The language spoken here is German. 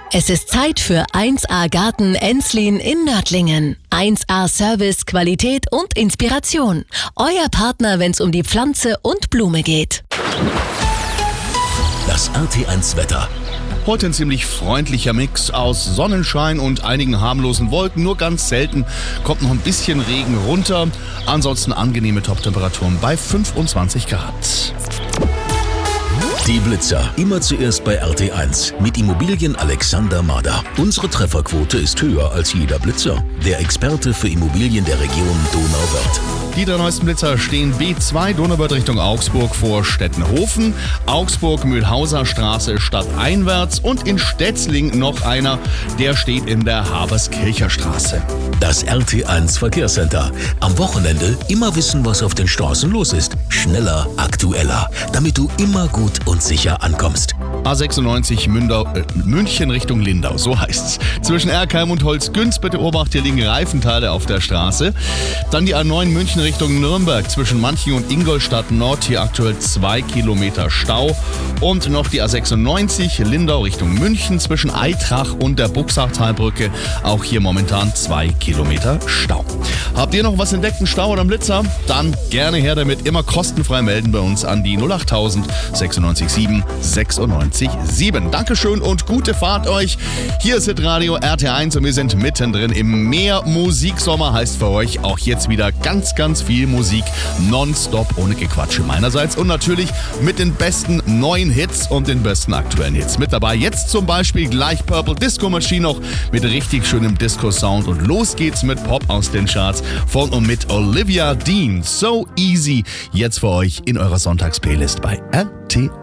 Es ist Zeit für 1A Garten Enslin in Nördlingen. 1A Service, Qualität und Inspiration. Euer Partner, wenn es um die Pflanze und Blume geht. Das RT1 Wetter. Heute ein ziemlich freundlicher Mix aus Sonnenschein und einigen harmlosen Wolken. Nur ganz selten kommt noch ein bisschen Regen runter. Ansonsten angenehme Top-Temperaturen bei 25 Grad. Die Blitzer. Immer zuerst bei RT1 mit Immobilien Alexander Mader. Unsere Trefferquote ist höher als jeder Blitzer. Der Experte für Immobilien der Region Donauwörth. Die drei neuesten Blitzer stehen B2 Donauwörth Richtung Augsburg vor Stettenhofen, Augsburg-Mühlhauser Straße stadteinwärts und in Stetzling noch einer, der steht in der Haberskircher Straße. Das RT1 Verkehrscenter. Am Wochenende immer wissen, was auf den Straßen los ist. Schneller, aktueller, damit du immer gut und sicher ankommst. A96 München Richtung Lindau, so heißt's. Zwischen Erkheim und Holzgünz, bitte Obacht, hier liegen Reifenteile auf der Straße. Dann die A9 München Richtung Nürnberg, zwischen Manching und Ingolstadt Nord, hier aktuell 2 Kilometer Stau. Und noch die A96 Lindau Richtung München, zwischen Eitrach und der Buxachtalbrücke, auch hier momentan 2 Kilometer Stau. Habt ihr noch was entdeckt, einen Stau oder einen Blitzer? Dann gerne her damit, immer kostenfrei melden bei uns an die 08000 96 7 96 7. Dankeschön und gute Fahrt euch. Hier ist Hitradio RT1 und wir sind mittendrin im Meer-Musiksommer. Heißt für euch auch jetzt wieder ganz, ganz viel Musik nonstop ohne Gequatsche meinerseits und natürlich mit den besten neuen Hits und den besten aktuellen Hits. Mit dabei jetzt zum Beispiel gleich Purple Disco Machine noch mit richtig schönem Disco-Sound und los geht's mit Pop aus den Charts von und mit Olivia Dean. So easy jetzt für euch in eurer Sonntags-Playlist bei RT.